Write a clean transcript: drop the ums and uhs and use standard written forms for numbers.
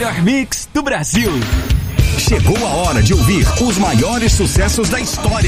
melhor mix do Brasil. Chegou a hora de ouvir os maiores sucessos da história.